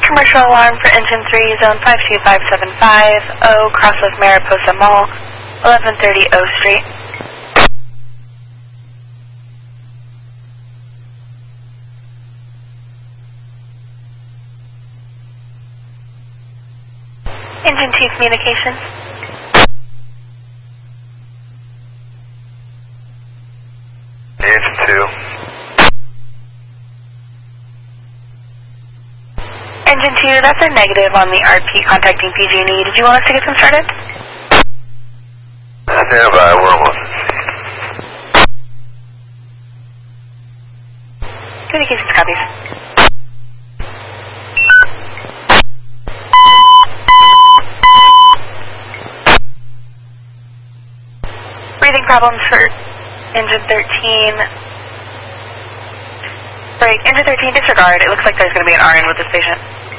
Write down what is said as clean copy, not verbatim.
Commercial alarm for engine 3, zone 52575, O, cross of Mariposa Mall, 1130 O Street. Engine 2 communications. Engine 2. Engine 2, that's a negative on the RP contacting PG&E. Did you want us to get them started? Stand by, we're almost. Communications copies. Breathing problems for engine 13. Break. Engine 13, disregard. It looks like there's going to be an RN with this patient.